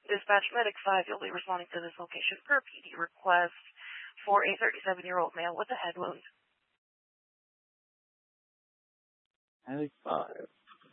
Dispatch Medic 5, you'll be responding to this location per PD request for a 37-year-old male with a head wound. Medic 5.